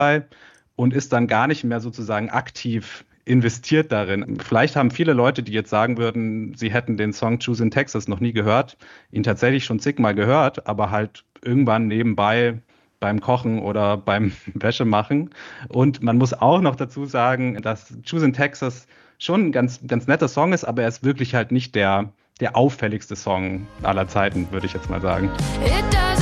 und ist dann gar nicht mehr sozusagen aktiv investiert darin. Vielleicht haben viele Leute, die jetzt sagen würden, sie hätten den Song Choose in Texas noch nie gehört, ihn tatsächlich schon zigmal gehört, aber halt irgendwann nebenbei beim Kochen oder beim Wäschemachen. Und man muss auch noch dazu sagen, dass Choose in Texas schon ein ganz netter Song ist, aber er ist wirklich halt nicht der auffälligste Song aller Zeiten, würde ich jetzt mal sagen.